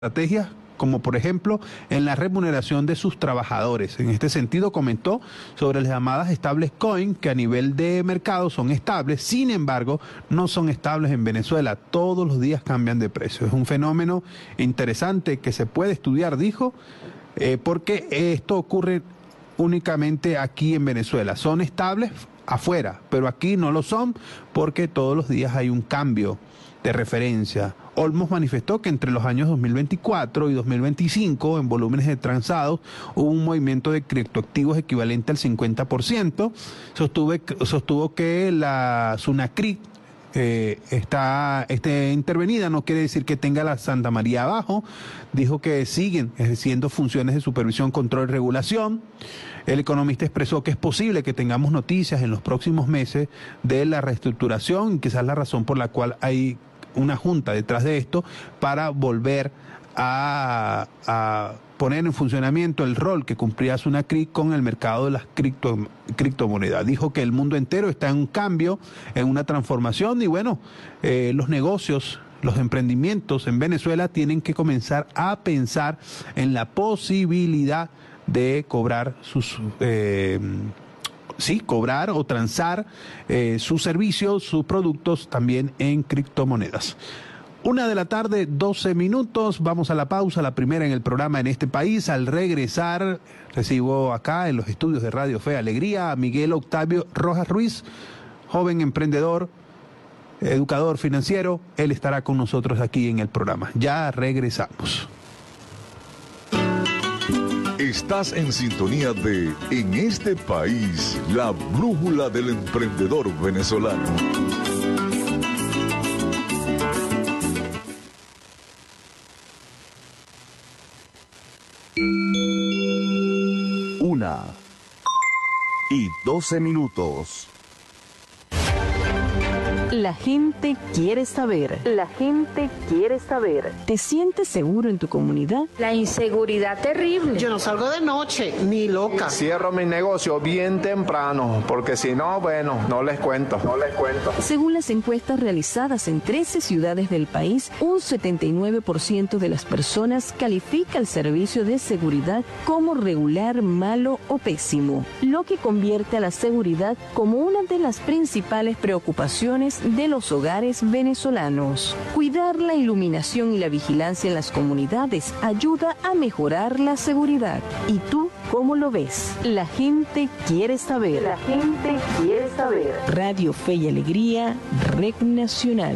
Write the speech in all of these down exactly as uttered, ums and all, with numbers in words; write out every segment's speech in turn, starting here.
estrategias, como por ejemplo en la remuneración de sus trabajadores. En este sentido comentó sobre las llamadas stablecoin, que a nivel de mercado son estables, sin embargo no son estables en Venezuela, todos los días cambian de precio. Es un fenómeno interesante que se puede estudiar, dijo, eh, porque esto ocurre únicamente aquí en Venezuela. Son estables afuera, pero aquí no lo son porque todos los días hay un cambio de referencia. Olmos manifestó que entre los años dos mil veinticuatro y dos mil veinticinco, en volúmenes de transados, hubo un movimiento de criptoactivos equivalente al cincuenta por ciento. Sostuvo, sostuvo que la SUNACRIC eh, está, esté intervenida, no quiere decir que tenga la Santa María abajo. Dijo que siguen ejerciendo funciones de supervisión, control y regulación. El economista expresó que es posible que tengamos noticias en los próximos meses de la reestructuración, y quizás la razón por la cual hay una junta detrás de esto para volver a, a poner en funcionamiento el rol que cumplía SUNACRIC con el mercado de las cripto, criptomonedas. Dijo que el mundo entero está en un cambio, en una transformación, y bueno, eh, los negocios, los emprendimientos en Venezuela tienen que comenzar a pensar en la posibilidad de cobrar sus... Eh, sí, cobrar o transar eh, sus servicios, sus productos también en criptomonedas. Una de la tarde, doce minutos, vamos a la pausa, la primera en el programa En este País. Al regresar, recibo acá en los estudios de Radio Fe y Alegría a Miguel Octavio Rojas Ruiz, joven emprendedor, educador financiero. Él estará con nosotros aquí en el programa. Ya regresamos. Estás en sintonía de En este País, la brújula del emprendedor venezolano. Una y doce minutos. La gente quiere saber. La gente quiere saber. ¿Te sientes seguro en tu comunidad? La inseguridad terrible. Yo no salgo de noche, ni loca. Cierro mi negocio bien temprano, porque si no, bueno, no les cuento, no les cuento. Según las encuestas realizadas en trece ciudades del país, un setenta y nueve por ciento de las personas califica el servicio de seguridad como regular, malo o pésimo, lo que convierte a la seguridad como una de las principales preocupaciones de los hogares venezolanos. Cuidar la iluminación y la vigilancia en las comunidades ayuda a mejorar la seguridad. ¿Y tú cómo lo ves? La gente quiere saber. La gente quiere saber. Radio Fe y Alegría, Red Nacional.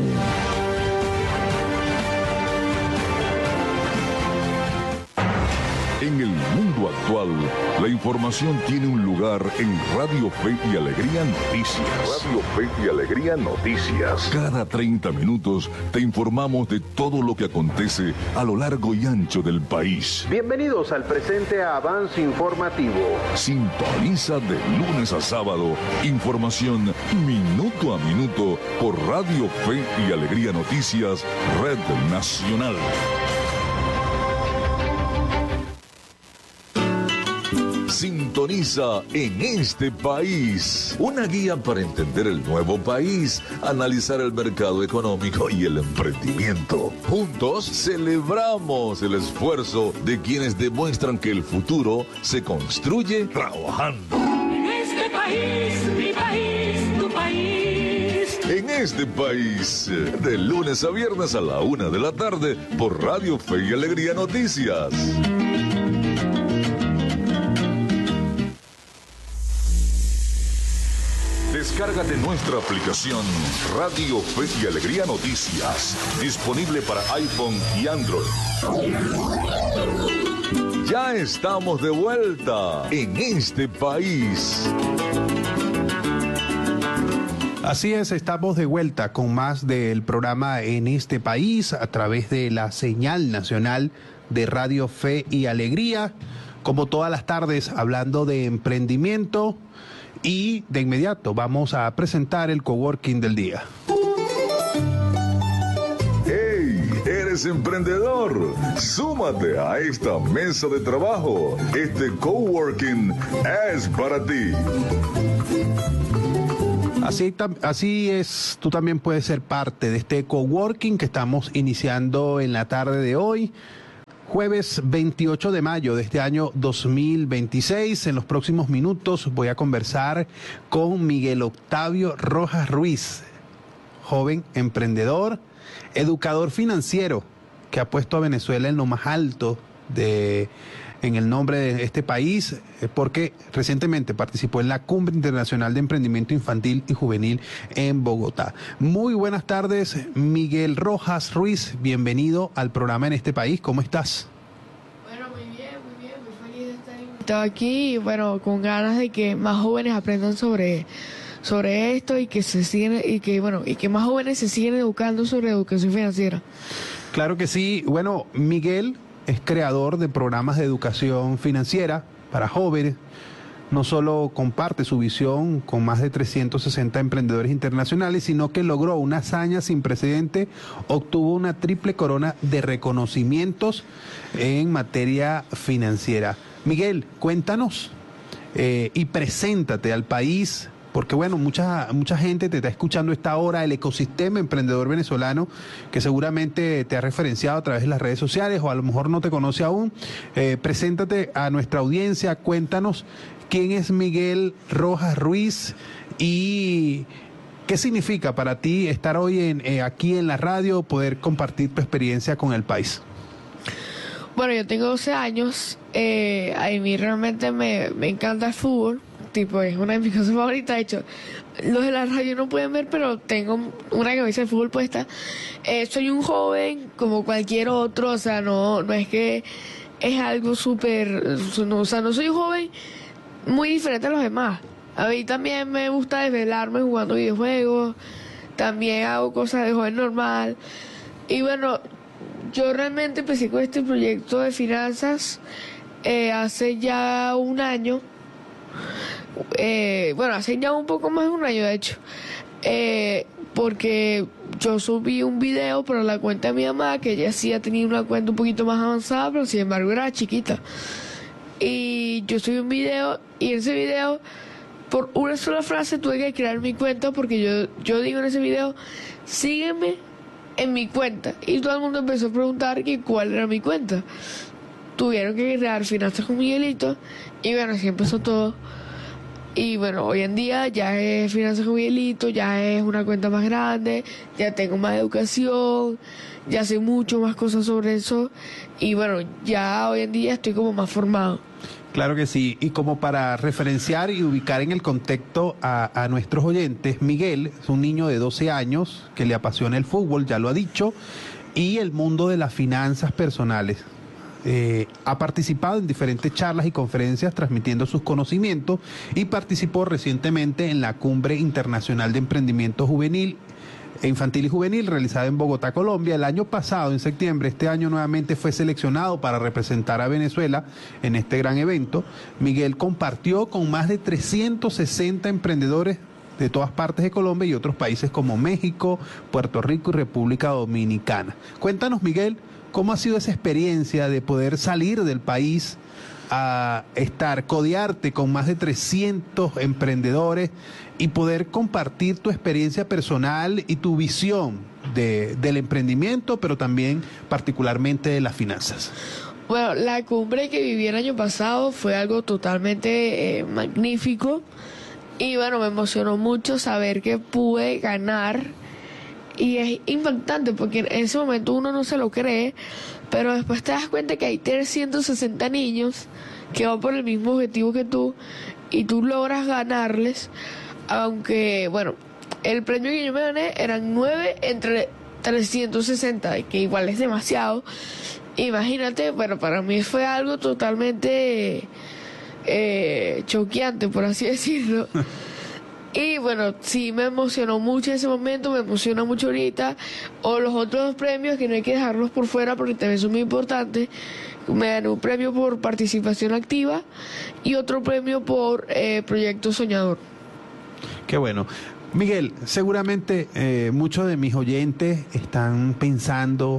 En el mundo actual, la información tiene un lugar en Radio Fe y Alegría Noticias. Radio Fe y Alegría Noticias. Cada treinta minutos te informamos de todo lo que acontece a lo largo y ancho del país. Bienvenidos al presente avance informativo. Sintoniza de lunes a sábado información minuto a minuto por Radio Fe y Alegría Noticias, Red Nacional. Sintoniza En este País, una guía para entender el nuevo país, analizar el mercado económico y el emprendimiento. Juntos celebramos el esfuerzo de quienes demuestran que el futuro se construye trabajando. En este país, mi país, tu país. En este país, de lunes a viernes a la una de la tarde por Radio Fe y Alegría Noticias. Descárgate nuestra aplicación Radio Fe y Alegría Noticias, disponible para iPhone y Android. Ya estamos de vuelta en este país. Así es, estamos de vuelta con más del programa En este País a través de la señal nacional de Radio Fe y Alegría, como todas las tardes hablando de emprendimiento. Y de inmediato vamos a presentar el coworking del día. ¡Hey! ¿Eres emprendedor? Súmate a esta mesa de trabajo. Este coworking es para ti. Así, así es, tú también puedes ser parte de este coworking que estamos iniciando en la tarde de hoy. Jueves veintiocho de mayo de este año dos mil veintiséis. En los próximos minutos voy a conversar con Miguel Octavio Rojas Ruiz, joven emprendedor, educador financiero, que ha puesto a Venezuela en lo más alto de, en el nombre de este país, porque recientemente participó en la Cumbre Internacional de Emprendimiento Infantil y Juvenil en Bogotá. Muy buenas tardes, Miguel Rojas Ruiz, bienvenido al programa En Este País, ¿cómo estás? Bueno, muy bien, muy bien, muy feliz de estar invitado aquí y bueno, con ganas de que más jóvenes aprendan sobre, sobre esto y que se siguen, y que bueno, y que más jóvenes se siguen educando sobre educación financiera. Claro que sí. Bueno, Miguel es creador de programas de educación financiera para jóvenes. No solo comparte su visión con más de trescientos sesenta emprendedores internacionales, sino que logró una hazaña sin precedente, obtuvo una triple corona de reconocimientos en materia financiera. Miguel, cuéntanos eh, y preséntate al país, porque bueno, mucha, mucha gente te está escuchando a esta hora, el ecosistema emprendedor venezolano, que seguramente te ha referenciado a través de las redes sociales o a lo mejor no te conoce aún. Eh, preséntate a nuestra audiencia, cuéntanos quién es Miguel Rojas Ruiz y qué significa para ti estar hoy en, eh, aquí en la radio, poder compartir tu experiencia con el país. Bueno, yo tengo doce años, eh, a mí realmente me, me encanta el fútbol. Tipo, es una de mis cosas favoritas. De hecho, los de la radio no pueden ver, pero tengo una camisa de fútbol puesta. Eh, soy un joven como cualquier otro, o sea, no, no es que es algo súper, no, o sea, no soy un joven muy diferente a los demás. A mí también me gusta desvelarme jugando videojuegos, también hago cosas de joven normal. Y bueno, yo realmente empecé con este proyecto de finanzas eh, hace ya un año. Eh, bueno, hace ya un poco más de un año de hecho, eh, porque yo subí un video para la cuenta de mi mamá, que ella sí ha tenido una cuenta un poquito más avanzada, pero sin embargo era chiquita, y yo subí un video y en ese video por una sola frase tuve que crear mi cuenta, porque yo, yo digo en ese video, sígueme en mi cuenta, y todo el mundo empezó a preguntar que cuál era mi cuenta. Tuvieron que crear Finanzas con Miguelito y bueno, así empezó todo. Y bueno, hoy en día ya es Finanzas con Miguelito, ya es una cuenta más grande, ya tengo más educación, ya sé mucho más cosas sobre eso y bueno, ya hoy en día estoy como más formado. Claro que sí, y como para referenciar y ubicar en el contexto a, a nuestros oyentes, Miguel es un niño de doce años que le apasiona el fútbol, ya lo ha dicho, y el mundo de las finanzas personales. Eh, ha participado en diferentes charlas y conferencias transmitiendo sus conocimientos y participó recientemente en la Cumbre Internacional de Emprendimiento Juvenil, Infantil y Juvenil realizada en Bogotá, Colombia. El año pasado, en septiembre, este año nuevamente fue seleccionado para representar a Venezuela en este gran evento. Miguel compartió con más de trescientos sesenta emprendedores de todas partes de Colombia y otros países como México, Puerto Rico y República Dominicana. Cuéntanos, Miguel, ¿cómo ha sido esa experiencia de poder salir del país a estar, codearte con más de trescientos emprendedores y poder compartir tu experiencia personal y tu visión de, del emprendimiento, pero también particularmente de las finanzas? Bueno, la cumbre que viví el año pasado fue algo totalmente eh, magnífico y bueno, me emocionó mucho saber que pude ganar. Y es impactante porque en ese momento uno no se lo cree, pero después te das cuenta que hay trescientos sesenta niños que van por el mismo objetivo que tú y tú logras ganarles, aunque, bueno, el premio que yo me gané eran nueve entre trescientos sesenta, que igual es demasiado. Imagínate, bueno, para mí fue algo totalmente eh, choqueante, por así decirlo. Y bueno, sí me emocionó mucho en ese momento, me emociona mucho ahorita. O los otros dos premios, que no hay que dejarlos por fuera porque también son muy importantes. Me gané un premio por participación activa y otro premio por eh, proyecto soñador. Qué bueno. Miguel, seguramente eh, muchos de mis oyentes están pensando,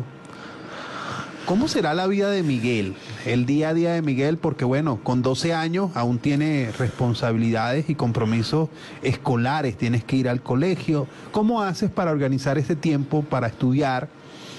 ¿cómo será la vida de Miguel? El día a día de Miguel, porque bueno, con doce años aún tiene responsabilidades y compromisos escolares, tienes que ir al colegio. ¿Cómo haces para organizar ese tiempo para estudiar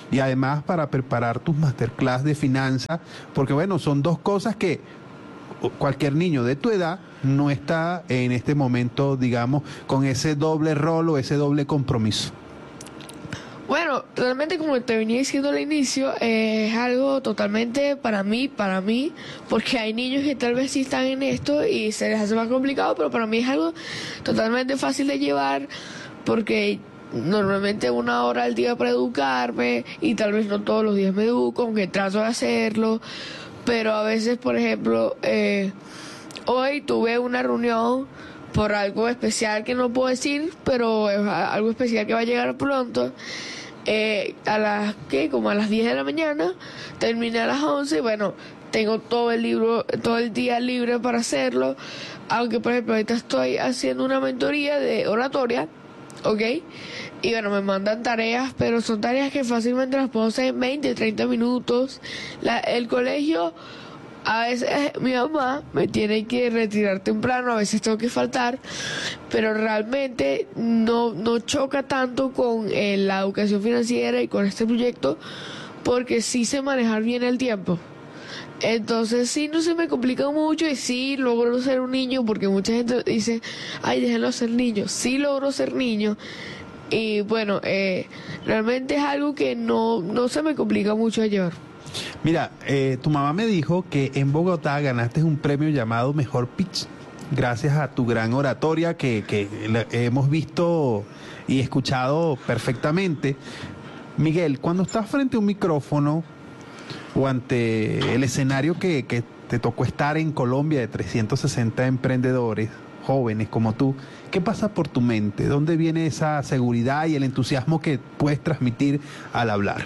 y además para preparar tus masterclass de finanzas, porque bueno, son dos cosas que cualquier niño de tu edad no está en este momento, digamos, con ese doble rol o ese doble compromiso. Bueno, realmente como te venía diciendo al inicio, eh, es algo totalmente para mí, para mí, porque hay niños que tal vez sí están en esto y se les hace más complicado, pero para mí es algo totalmente fácil de llevar, porque normalmente una hora al día para educarme y tal vez no todos los días me educo, aunque trato de hacerlo, pero a veces, por ejemplo, eh, hoy tuve una reunión por algo especial que no puedo decir, pero es algo especial que va a llegar pronto. Eh, a las que como a las diez de la mañana, terminé a las once y bueno, tengo todo el libro, todo el día libre para hacerlo, aunque por ejemplo ahorita estoy haciendo una mentoría de oratoria, ¿ok? Y bueno, me mandan tareas, pero son tareas que fácilmente las puedo hacer en veinte, treinta minutos. La, el colegio, a veces mi mamá me tiene que retirar temprano, a veces tengo que faltar, pero realmente no, no choca tanto con eh, la educación financiera y con este proyecto, porque sí sé manejar bien el tiempo. Entonces sí, no se me complica mucho y sí logro ser un niño, porque mucha gente dice, ay, déjenlo ser niño. Sí logro ser niño y bueno, eh, realmente es algo que no, no se me complica mucho de llevar. Mira, eh, tu mamá me dijo que en Bogotá ganaste un premio llamado Mejor Pitch, gracias a tu gran oratoria que, que hemos visto y escuchado perfectamente. Miguel, cuando estás frente a un micrófono o ante el escenario que, que te tocó estar en Colombia de trescientos sesenta emprendedores jóvenes como tú, ¿qué pasa por tu mente? ¿Dónde viene esa seguridad y el entusiasmo que puedes transmitir al hablar?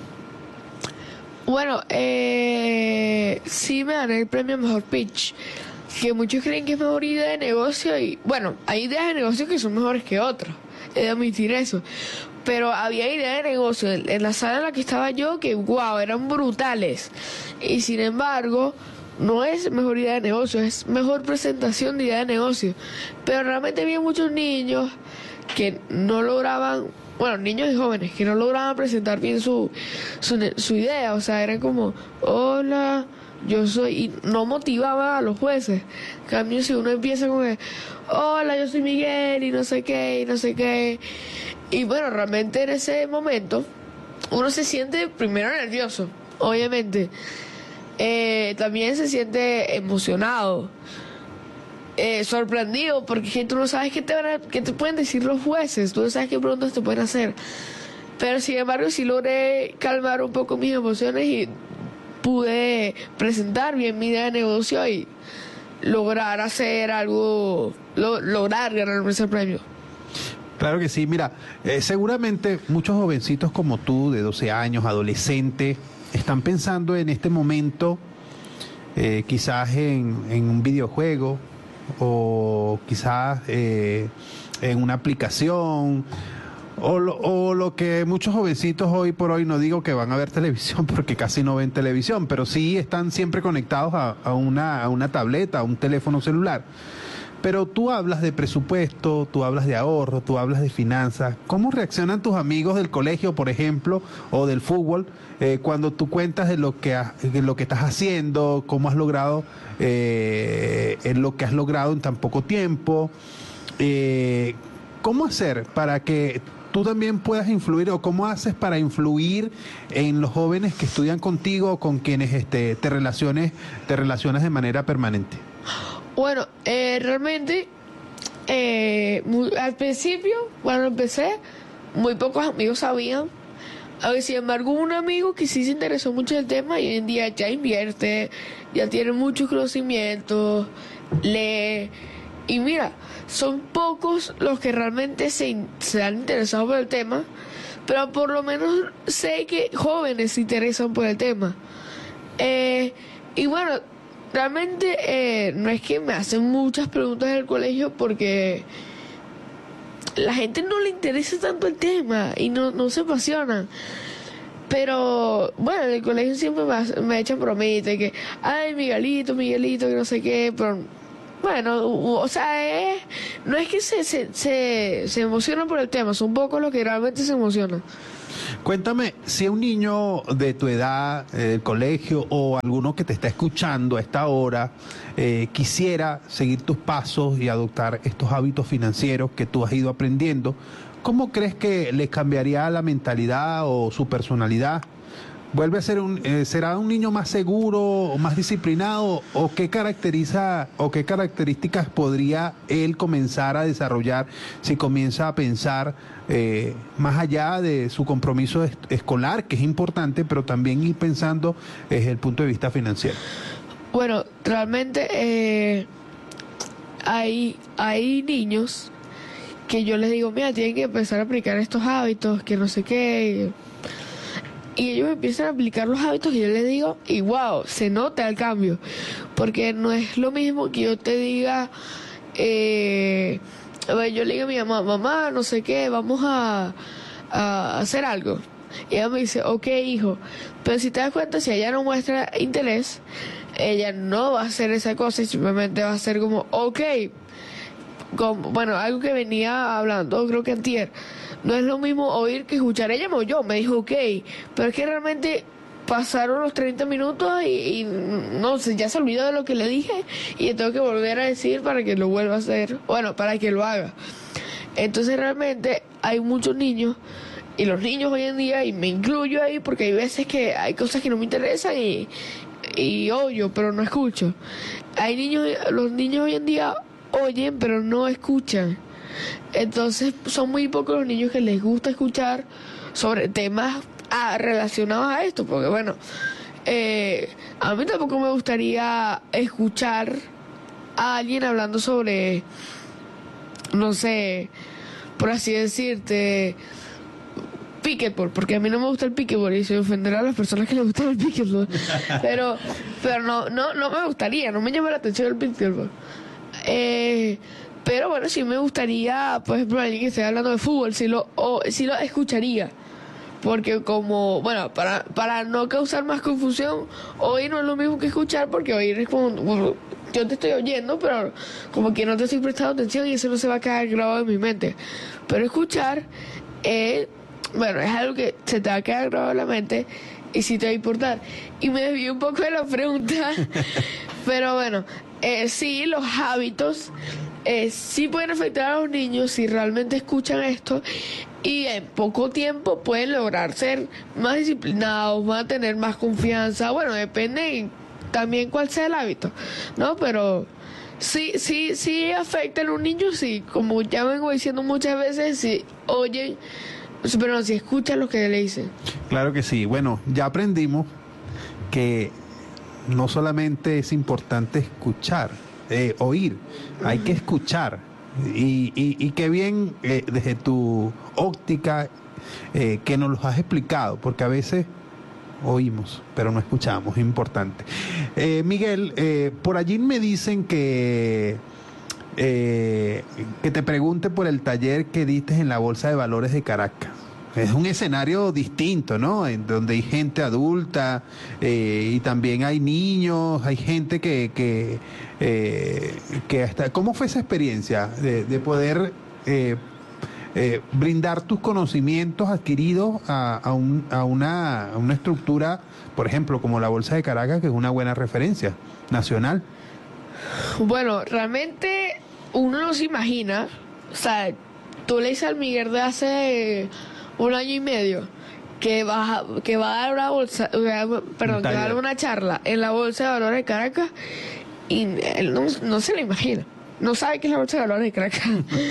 Bueno, eh, sí me gané el premio Mejor Pitch, que muchos creen que es mejor idea de negocio y bueno, hay ideas de negocio que son mejores que otras, he de admitir eso, pero había ideas de negocio en, en la sala en la que estaba yo que wow, eran brutales y sin embargo no es mejor idea de negocio, es mejor presentación de idea de negocio, pero realmente había muchos niños que no lograban, bueno, niños y jóvenes que no lograban presentar bien su, su, su idea, o sea, eran como, hola, yo soy, y no motivaba a los jueces. En cambio, si uno empieza con que, hola, yo soy Miguel, y no sé qué, y no sé qué, y bueno, realmente en ese momento, uno se siente primero nervioso, obviamente, eh, también se siente emocionado, Eh, sorprendido, porque tú no sabes qué te, van a, qué te pueden decir los jueces, tú no sabes qué preguntas te pueden hacer, pero sin embargo sí logré calmar un poco mis emociones y pude presentar bien mi idea de negocio y lograr hacer algo, lo, lograr ganarme ese premio. Claro que sí, mira, eh, seguramente muchos jovencitos como tú, de doce años, adolescentes, están pensando en este momento eh, quizás en, en un videojuego, o quizás eh, en una aplicación o lo, o lo que muchos jovencitos hoy por hoy, no digo que van a ver televisión porque casi no ven televisión, pero sí están siempre conectados a, a, una, a una tableta, a un teléfono celular. Pero tú hablas de presupuesto, tú hablas de ahorro, tú hablas de finanzas. ¿Cómo reaccionan tus amigos del colegio, por ejemplo, o del fútbol, eh, cuando tú cuentas de lo que, ha, de lo que estás haciendo, cómo has logrado, eh, en lo que has logrado en tan poco tiempo? Eh, ¿Cómo hacer para que tú también puedas influir, o cómo haces para influir en los jóvenes que estudian contigo o con quienes este, te relaciones, te relacionas de manera permanente? Bueno, eh, realmente eh, muy, al principio, cuando empecé, muy pocos amigos sabían. Aunque sin embargo, un amigo que sí se interesó mucho del tema y hoy en día ya invierte, ya tiene muchos conocimientos, lee. Y mira, son pocos los que realmente se, se han interesado por el tema, pero por lo menos sé que jóvenes se interesan por el tema. Eh, y bueno, realmente eh, no es que me hacen muchas preguntas del colegio porque la gente no le interesa tanto el tema y no, no se apasionan. Pero bueno, en el colegio siempre me, me echan bromitas que, ay, Miguelito, Miguelito, que no sé qué, pero bueno, o sea, es, no es que se, se, se, se emocionan por el tema, son pocos los que realmente se emocionan. Cuéntame, si un niño de tu edad, eh, del colegio, o alguno que te está escuchando a esta hora, eh, quisiera seguir tus pasos y adoptar estos hábitos financieros que tú has ido aprendiendo, ¿cómo crees que les cambiaría la mentalidad o su personalidad? ¿Vuelve a ser un, eh, será un niño más seguro o más disciplinado? ¿O qué caracteriza o qué características podría él comenzar a desarrollar si comienza a pensar eh, más allá de su compromiso es, escolar, que es importante, pero también ir pensando desde el punto de vista financiero? Bueno, realmente eh, hay, hay niños que yo les digo, mira, tienen que empezar a aplicar estos hábitos, que no sé qué... Y ellos empiezan a aplicar los hábitos y yo les digo, y wow, se nota el cambio. Porque no es lo mismo que yo te diga, eh, a ver, yo le digo a mi mamá, mamá, no sé qué, vamos a, a hacer algo. Y ella me dice, ok, hijo, pero si te das cuenta, si ella no muestra interés, ella no va a hacer esa cosa y simplemente va a ser como, ok, como, bueno, algo que venía hablando, creo que antier. No es lo mismo oír que escuchar. Ella me oyó, me dijo ok, pero es que realmente pasaron los treinta minutos y, y no sé, ya se olvidó de lo que le dije y le tengo que volver a decir para que lo vuelva a hacer, bueno, para que lo haga. Entonces realmente hay muchos niños, y los niños hoy en día, y me incluyo ahí porque hay veces que hay cosas que no me interesan y, y oyo, pero no escucho. Hay niños, los niños hoy en día oyen, pero no escuchan. Entonces son muy pocos los niños que les gusta escuchar sobre temas ah, relacionados a esto, porque bueno, eh, a mí tampoco me gustaría escuchar a alguien hablando sobre, no sé, por así decirte, pickleball, porque a mí no me gusta el pickleball y se ofenderá a las personas que les gusta el pickleball, pero, pero no, no, no me gustaría, no me llama la atención el pickleball. Eh... Pero bueno, sí me gustaría, por ejemplo, alguien que esté hablando de fútbol, sí lo, o, sí lo escucharía. Porque como, bueno, para, para no causar más confusión, oír no es lo mismo que escuchar, porque oír es como, bueno, yo te estoy oyendo, pero como que no te estoy prestando atención y eso no se va a quedar grabado en mi mente. Pero escuchar, eh, bueno, es algo que se te va a quedar grabado en la mente y sí te va a importar. Y me desvié un poco de la pregunta, pero bueno, eh, sí, los hábitos... Eh, sí pueden afectar a los niños si realmente escuchan esto y en poco tiempo pueden lograr ser más disciplinados, van a tener más confianza. Bueno, depende también cuál sea el hábito, ¿no? Pero sí, sí, sí afectan a los niños, sí, como ya vengo diciendo muchas veces, si oyen, pero no, si escuchan lo que le dicen. Claro que sí. Bueno, ya aprendimos que no solamente es importante escuchar, Eh, oír, hay que escuchar y, y, y qué bien eh, desde tu óptica eh, que nos los has explicado, porque a veces oímos pero no escuchamos, es importante. eh, Miguel, eh, por allí me dicen que eh, que te pregunte por el taller que diste en la Bolsa de Valores de Caracas. Es un escenario distinto, ¿no? En donde hay gente adulta eh, y también hay niños, hay gente que que, eh, que hasta... ¿Cómo fue esa experiencia de, de poder eh, eh, brindar tus conocimientos adquiridos a, a, un, a, una, a una estructura, por ejemplo, como la Bolsa de Caracas, que es una buena referencia nacional? Bueno, realmente uno no se imagina, o sea, tú le dices al Miguel de hace un año y medio que va a, que va a dar una bolsa, perdón, que va a dar una charla en la Bolsa de Valores de Caracas y él no, no se lo imagina, no sabe qué es la Bolsa de Valores de Caracas.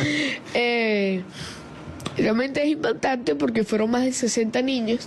eh, realmente es impactante porque fueron más de sesenta niños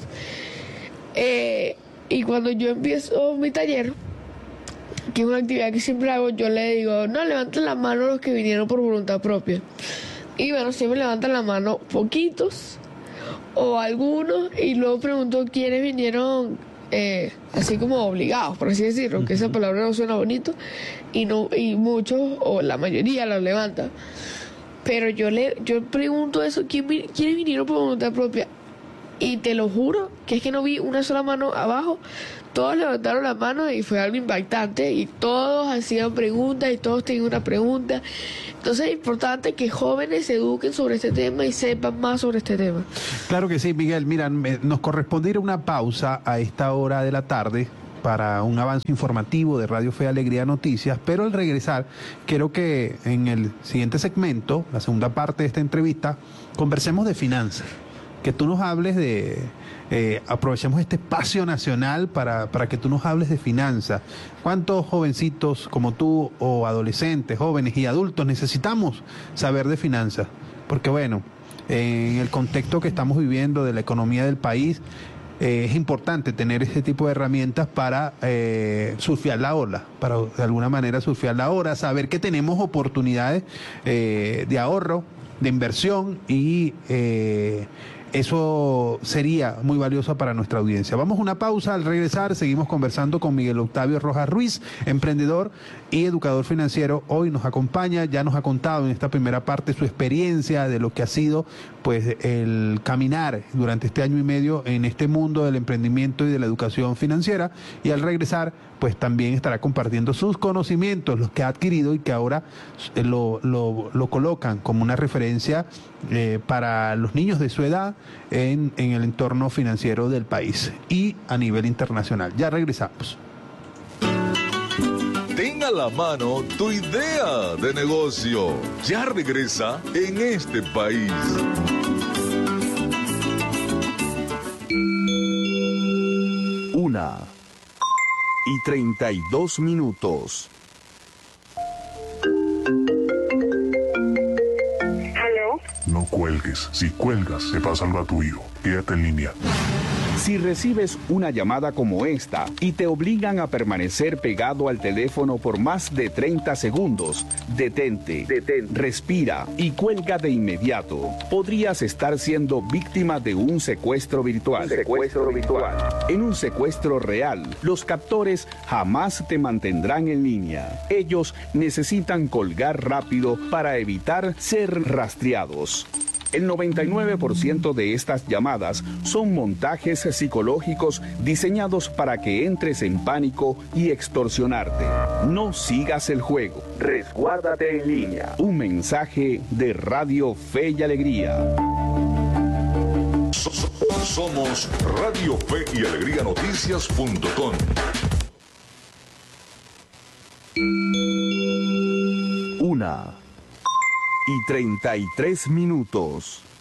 eh, y cuando yo empiezo mi taller, que es una actividad que siempre hago, yo le digo, no, levanten la mano los que vinieron por voluntad propia. Y bueno, siempre levantan la mano poquitos o algunos, y luego pregunto quiénes vinieron eh, así como obligados, por así decirlo, aunque esa palabra no suena bonito, y no y muchos o la mayoría los levantan. Pero yo le yo pregunto eso, ¿quién, ¿quiénes vinieron por voluntad propia? Y te lo juro que es que no vi una sola mano abajo. todos levantaron la mano y fue algo impactante y todos hacían preguntas y todos tenían una pregunta. Entonces es importante que jóvenes se eduquen sobre este tema y sepan más sobre este tema. Claro que sí, Miguel. Mira, nos corresponde ir a una pausa a esta hora de la tarde para un avance informativo de Radio Fe y Alegría Noticias, pero al regresar quiero que en el siguiente segmento, la segunda parte de esta entrevista, conversemos de finanzas, que tú nos hables de, eh, aprovechemos este espacio nacional para, para que tú nos hables de finanzas. ¿Cuántos jovencitos como tú o adolescentes, jóvenes y adultos necesitamos saber de finanzas? Porque bueno, en el contexto que estamos viviendo de la economía del país, Eh, es importante tener este tipo de herramientas para eh, surfear la ola, para de alguna manera surfear la ola, saber que tenemos oportunidades eh, de ahorro, de inversión y eh, eso sería muy valioso para nuestra audiencia. Vamos a una pausa, al regresar seguimos conversando con Miguel Octavio Rojas Ruiz, emprendedor y educador financiero. Hoy nos acompaña, ya nos ha contado en esta primera parte su experiencia de lo que ha sido pues el caminar durante este año y medio en este mundo del emprendimiento y de la educación financiera, y al regresar pues también estará compartiendo sus conocimientos, los que ha adquirido y que ahora lo, lo, lo colocan como una referencia eh, para los niños de su edad en, en el entorno financiero del país y a nivel internacional. Ya regresamos. Ten a la mano tu idea de negocio. Ya regresa En Este País. Una y treinta y dos minutos. No cuelgues. Si cuelgas, se pasa algo a tu hijo. Quédate en línea. Si recibes una llamada como esta y te obligan a permanecer pegado al teléfono por más de treinta segundos, detente, detente, respira y cuelga de inmediato. Podrías estar siendo víctima de un secuestro virtual. Un secuestro virtual. En un secuestro real, los captores jamás te mantendrán en línea. Ellos necesitan colgar rápido para evitar ser rastreados. El noventa y nueve por ciento de estas llamadas son montajes psicológicos diseñados para que entres en pánico y extorsionarte. No sigas el juego. Resguárdate en línea. Un mensaje de Radio Fe y Alegría. Somos Radio Fe y Alegría Noticias punto com. Una y treinta y tres minutos.